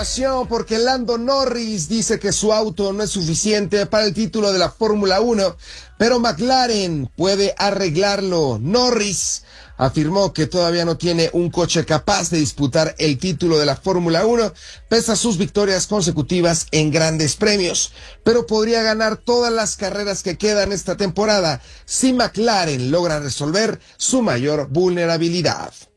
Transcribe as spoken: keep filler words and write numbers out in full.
Porque Lando Norris dice que su auto no es suficiente para el título de la Fórmula uno, pero McLaren puede arreglarlo. Norris afirmó que todavía no tiene un coche capaz de disputar el título de la Fórmula uno, pese a sus victorias consecutivas en grandes premios, pero podría ganar todas las carreras que quedan esta temporada si McLaren logra resolver su mayor vulnerabilidad.